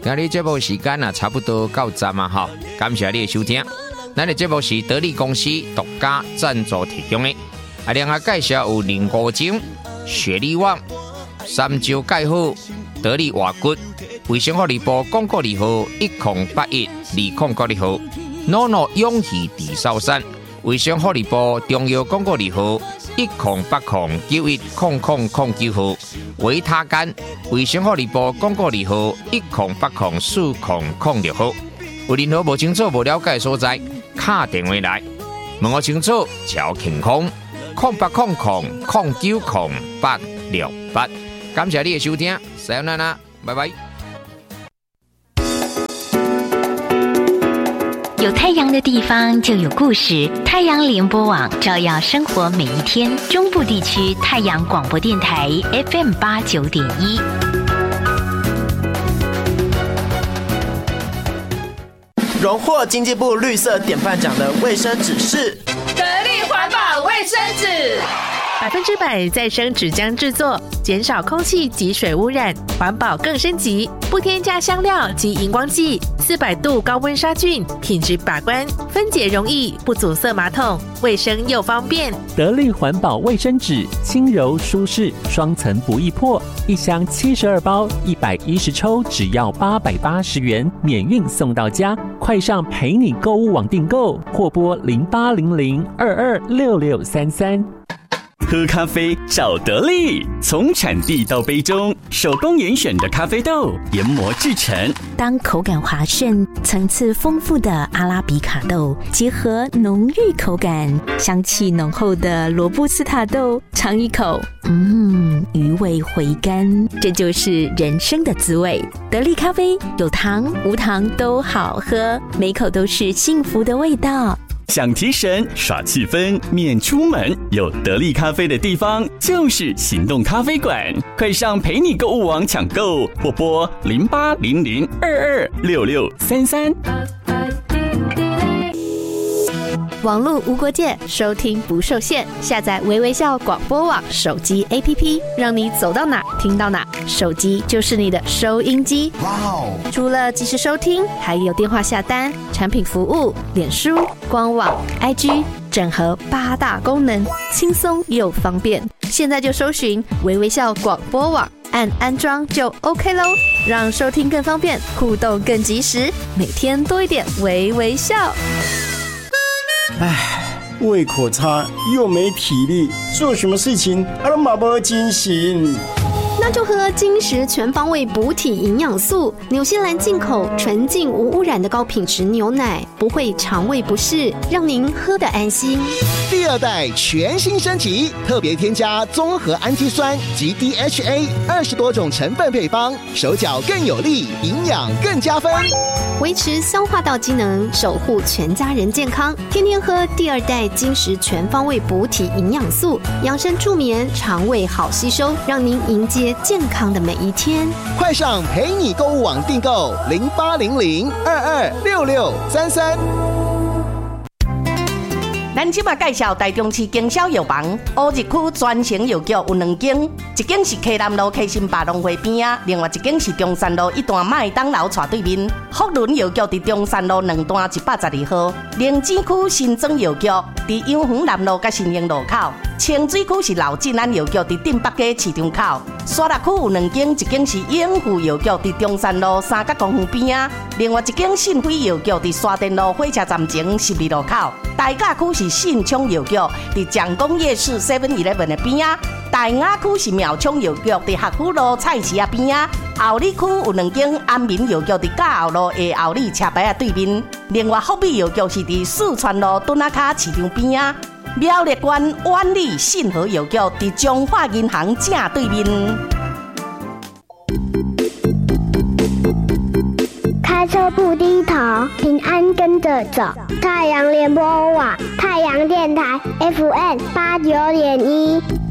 今日节目时间差不多到站啊哈，感谢你的收听。咱的节目是得力公司独家赞助提供的。另外介绍有林国精、雪力旺、三椒钙好、得力活骨、卫生福利部广告2号10812096号，NONO 永续地sau山，卫生福利部中药广告2号1080910009号，维他干，卫生福利部广告2号10804006号。有任何无清楚、无了解的所在，打电话来问我清楚，超健康0800090868。感谢你的收听，さよなら，拜拜。 有太阳的地方就有故事，太阳联播网照耀生活每一天。中部地区太阳广播电台 FM89.1。 荣获经济部绿色典范奖的卫生纸是得力环保卫生纸 ，100%再生纸浆制作，减少空气及水污染，环保更升级，不添加香料及荧光剂，400度高温杀菌，品质把关，分解容易，不阻塞马桶，卫生又方便。 得力环保卫生纸，轻柔舒适，双层不易破，一箱72包，110抽，只要880元，免运送到家。快上陪你购物网订购，或拨0800226633。 喝咖啡找得力，从产地到杯中，手工严选的咖啡豆研磨制成。 当口感滑顺、层次丰富的阿拉比卡豆结合浓郁口感、香气浓厚的罗布斯塔豆，尝一口，余味回甘，这就是人生的滋味。得力咖啡有糖无糖都好喝，每口都是幸福的味道。 想提神耍气氛免出门，有得力咖啡的地方就是行动咖啡馆。快上陪你购物网抢购，或拨0800226633。 网络无国界，收听不受限。下载微微笑广播网手机 APP， 让你走到哪听到哪，手机就是你的收音机。哇哦！除了即时收听，还有电话下单、产品服务、脸书、官网、IG， 整合8大功能，轻松又方便。现在就搜寻微微笑广播网，按安装就 OK 咯，让收听更方便，互动更及时，每天多一点微微笑。 唉，胃口差又没体力，做什么事情都没精神。 那就喝精实全方位补体营养素，纽西兰进口纯净无污染的高品质牛奶，不会肠胃不适，让您喝得安心。 第2代全新升级，特别添加综合氨基酸及 DHA 20多种成分配方，手脚更有力，营养更加分， 维持消化道机能，守护全家人健康。天天喝第2代精实全方位补体营养素，养生助眠，肠胃好吸收，让您迎接健康的每一天。 快上陪你购物网订购0800226633。 咱即马介绍台中市经销药房，乌日区专营药局有2间，一间是溪南路溪心百农会边啊，另外一间是中山路一段麦当劳斜对面。福伦药局伫中山路2段112号，灵芝区新庄药局伫永丰南路甲新兴路口，清水区是老进安药局伫镇北街市场口，沙鹿区有2间，一间是永富药局伫中山路3角公园边啊，另外一间信辉药局伫沙田路火车站前12路口。大甲区是信昌药局伫蒋公夜市 7-Eleven 的边啊，大雅区是苗昌药局伫学府路菜市啊边啊，后里区有2间安民药局伫甲后路的后里车牌啊对面，另外福美药局是伫四川路墩仔卡市场边啊，苗栗县万里信和药局伫中华银行正对面。 开车不低头，平安跟着走。太阳联播网，太阳电台 FM89.1。